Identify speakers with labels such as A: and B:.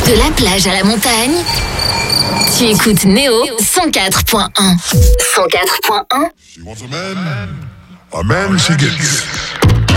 A: De la plage à la montagne, tu écoutes Néo 104.1. 104.1.
B: She wants a man she gets.